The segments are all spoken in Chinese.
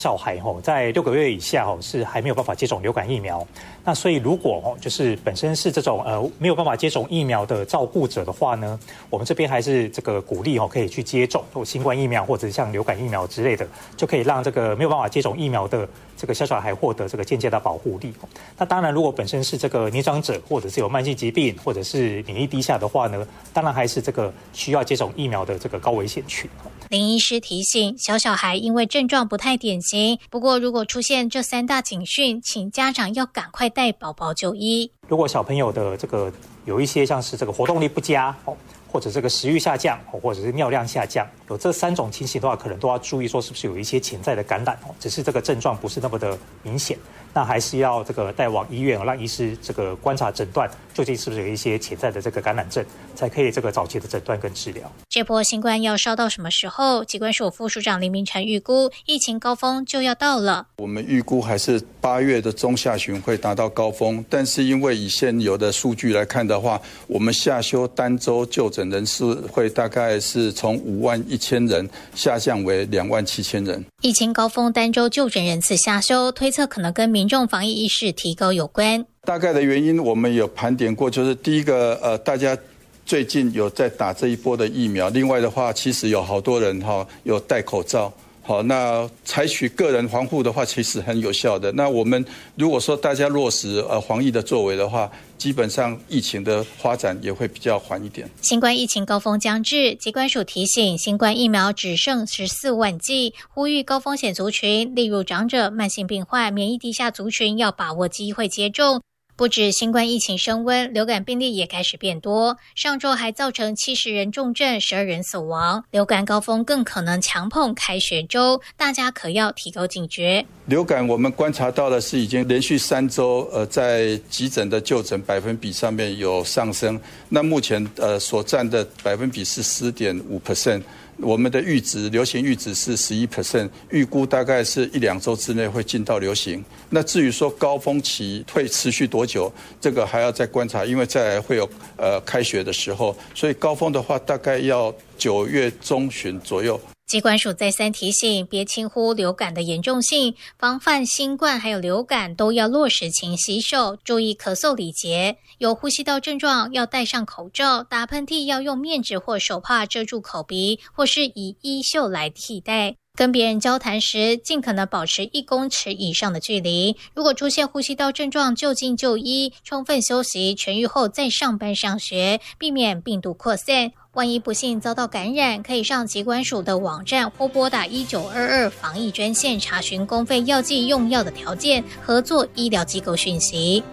小孩在6个月以下是还没有办法接种流感疫苗。那所以如果就是本身是这种没有办法接种疫苗的照顾者的话呢，我们这边还是这个鼓励可以去接种新冠疫苗或者像流感疫苗之类的，就可以让这个没有办法接种疫苗的这个小孩获得这个间接的保护力。那当然，如果本身是这个年长者或者是有慢性疾病或者是免疫低下的话呢，当然还是这个需要接种疫苗的这个高危险群。 林医师提醒，小孩因为症状不太典型，不过如果出现这3大警讯，请家长要赶快带宝宝就医。 如果小朋友的这个有一些像是这个活动力不佳或者这个食欲下降或者是尿量下降，有这3种情形的话，可能都要注意说是不是有一些潜在的感染只是这个症状不是那么的明显，那还是要这个带往医院让医师这个观察诊断，究竟是不是有一些潜在的这个感染症，才可以这个早期的诊断跟治疗。 这波新冠要烧到什么时候？疾管署副署长林明成预估，疫情高峰就要到了。 我们预估还是8月的中下旬会达到高峰，但是因为以现有的数据来看的话，我们下修单周就诊人数会大概是从51000人下降为27000人。 疫情高峰单周就诊人次下修，推测可能跟民众防疫意识提高有关。 大概的原因我们有盘点过，就是第一个大家最近有在打这一波的疫苗，另外的话其实有好多人有戴口罩。好，那采取个人防护的话，其实很有效的。那我们如果说大家落实防疫的作为的话，基本上疫情的发展也会比较缓一点。 新冠疫情高峰将至，疾管署提醒，新冠疫苗只剩14万剂，呼吁高风险族群，例如长者、慢性病患、免疫低下族群，要把握机会接种。不止新冠疫情升温，流感病例也开始变多。上周还造成70人重症，12人死亡。流感高峰更可能强碰开学周，大家可要提高警觉。 流感我们观察到的是已经连续3周在急诊的就诊百分比上面有上升。那目前所占的百分比是10.5%。我们的流行阈值是11%，预估大概是1-2周之内会进到流行。那至于说高峰期会持续多久，这个还要再观察，因为再来会有开学的时候，所以高峰的话大概要9月中旬左右。 疾管署再三提醒，别轻忽流感的严重性，防范新冠还有流感都要落实勤洗手，注意咳嗽礼节，有呼吸道症状要戴上口罩，打喷嚏要用面纸或手帕遮住口鼻，或是以衣袖来替代。跟别人交谈时，尽可能保持1公尺以上的距离。如果出现呼吸道症状，就近就医，充分休息，痊愈后再上班上学，避免病毒扩散。万一不幸遭到感染，可以上疾管署的网站或拨打1922防疫专线查询公费药剂用药的条件、合作医疗机构讯息。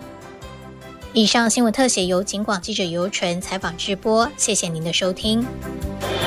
以上新闻特写由警广记者尤纯采访直播，谢谢您的收听。